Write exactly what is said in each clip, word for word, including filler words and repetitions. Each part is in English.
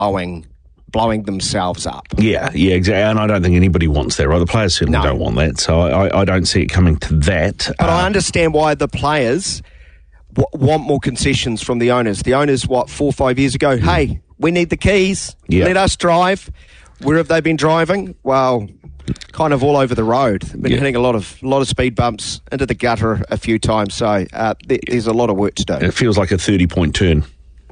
blowing, blowing themselves up. Yeah, yeah, exactly. And I don't think anybody wants that, right? The players certainly No. don't want that. So I, I don't see it coming to that. But Uh, I understand why the players w- want more concessions from the owners. The owners, what, four or five years ago, hey, we need the keys. Yeah. Let us drive. Where have they been driving? Well, kind of all over the road. They've been Yeah. hitting a lot of lot of speed bumps into the gutter a few times. So uh, th- there's a lot of work to do. It feels like a thirty-point turn.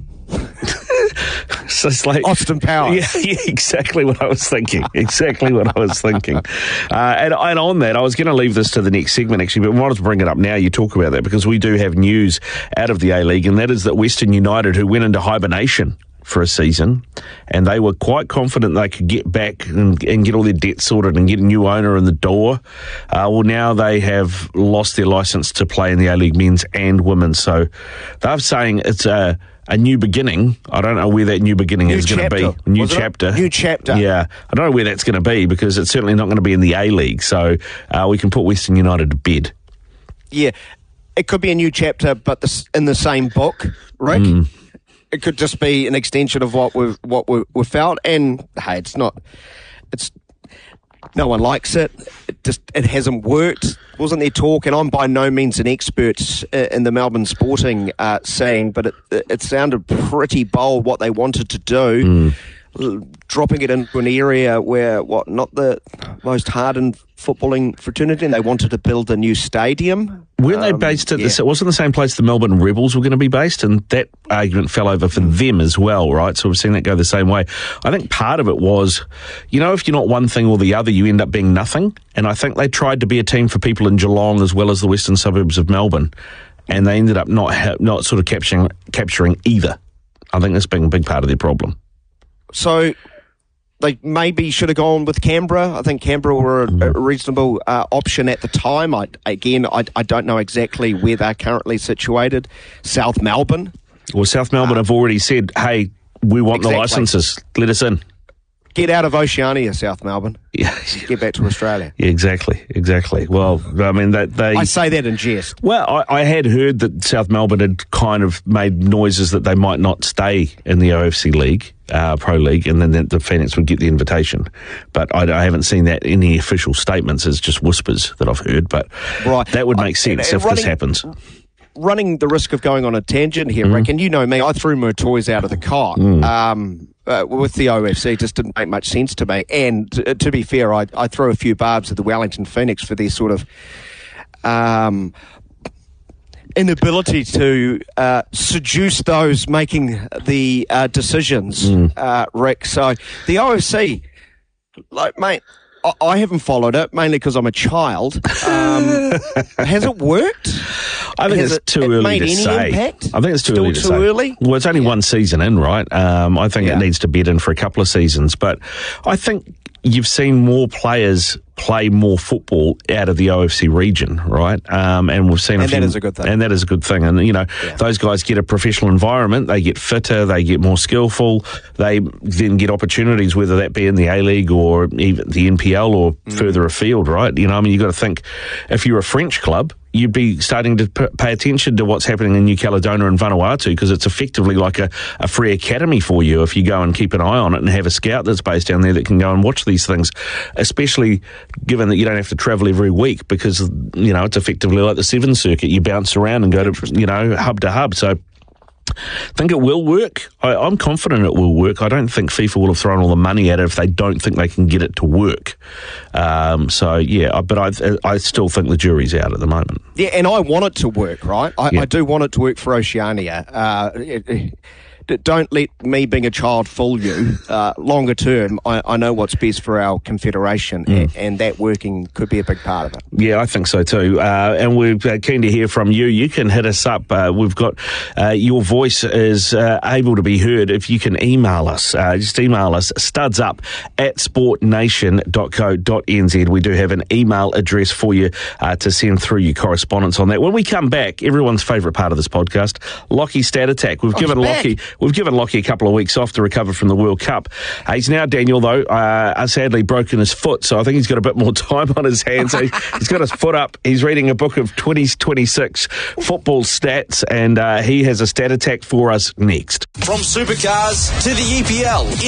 So it's like Austin Powers. Yeah, yeah, exactly what I was thinking. Exactly what I was thinking. Uh, and, and on that, I was going to leave this to the next segment, actually, but I wanted to bring it up now. You talk about that because we do have news out of the A-League, and that is that Western United, who went into hibernation for a season, and they were quite confident they could get back and, and get all their debt sorted and get a new owner in the door. Uh, well, now they have lost their licence to play in the A-League men's and women's. So they're saying it's a, a new beginning. I don't know where that new beginning New is going to chapter, be. New wasn't it? chapter. New chapter. Yeah. I don't know where that's going to be because it's certainly not going to be in the A-League. So uh, we can put Western United to bed. Yeah, it could be a new chapter, but the, in the same book, Rick. Mm. It could just be an extension of what we've what we, we've felt, and hey, it's not. It's no one likes it. It just it hasn't worked. Wasn't there talk? And I'm by no means an expert in the Melbourne sporting uh, scene, but it, it sounded pretty bold what they wanted to do. Mm. Dropping it into an area where, what, not the most hardened footballing fraternity, and they wanted to build a new stadium. Weren't they Um, based at yeah. the, it wasn't the same place the Melbourne Rebels were going to be based, and that argument fell over for them as well, right? So we've seen that go the same way. I think part of it was, you know, if you're not one thing or the other, you end up being nothing. And I think they tried to be a team for people in Geelong as well as the western suburbs of Melbourne, and they ended up not ha- not sort of capturing capturing either. I think that's been a big part of their problem. So they maybe should have gone with Canberra. I think Canberra were a, a reasonable uh, option at the time. I, again, I, I don't know exactly where they're currently situated. South Melbourne. Well, South Melbourne have already said, hey, we want Exactly. the licences. Let us in. Get out of Oceania, South Melbourne. Yeah, Get back to Australia. yeah, exactly, exactly. Well, I mean, that they... I say that in jest. Well, I, I had heard that South Melbourne had kind of made noises that they might not stay in the O F C League, uh, Pro League, and then the, the Phoenix would get the invitation. But I, I haven't seen that in any official statements. It's just whispers that I've heard. But Right. that would make Uh, sense and if running- this happens. Running the risk of going on a tangent here, Mm-hmm. Rick, and you know me, I threw my toys out of the cot Mm. um, uh, with the O F C. It just didn't make much sense to me. And to, to be fair, I, I threw a few barbs at the Wellington Phoenix for their sort of um, inability to uh, seduce those making the uh, decisions, Mm. uh, Rick. So the O F C, like, mate, I, I haven't followed it, mainly because I'm a child. Um, has it worked? I think Has it's it- too it early made to any say. impact? I think it's too Still early to too say. early? Well, it's only one season in, right? Um, I think Yeah. it needs to bed in for a couple of seasons. But I think you've seen more players play more football out of the O F C region, right? Um, and we've seen a And few, that is a good thing. And that is a good thing. And, you know, Yeah. those guys get a professional environment. They get fitter. They get more skillful. They then get opportunities, whether that be in the A-League or even the N P L or Mm. further afield, right? You know, I mean, you've got to think, if you're a French club, you'd be starting to p- pay attention to what's happening in New Caledonia and Vanuatu, because it's effectively like a, a free academy for you if you go and keep an eye on it and have a scout that's based down there that can go and watch these things, especially given that you don't have to travel every week, because, you know, it's effectively like the Seven Circuit. You bounce around and go to, you know, hub to hub. So I think it will work. I, I'm confident it will work. I don't think FIFA will have thrown all the money at it if they don't think they can get it to work. Um, so, yeah, but I, I still think the jury's out at the moment. Yeah, and I want it to work, right? I, Yeah. I do want it to work for Oceania. Uh, it- it- don't let me being a child fool you. Uh, longer term, I, I know what's best for our confederation, Mm. and, and that working could be a big part of it. Yeah, I think so too. Uh, and we're uh, keen to hear from you. You can hit us up. Uh, we've got uh, your voice is uh, able to be heard if you can email us. Uh, just email us, studsup at sportnation dot co dot n z. We do have an email address for you uh, to send through your correspondence on that. When we come back, everyone's favourite part of this podcast, Lockie Stat Attack. We've Oh, given he's Lockie, back. we've given Lockie a couple of weeks off to recover from the World Cup. Uh, he's now, Daniel, though, uh, sadly broken his foot, so I think he's got a bit more time on his hands. So he's got his foot up. He's reading a book of twenty twenty-six football stats, and uh, he has a stat attack for us next. From supercars to the E P L.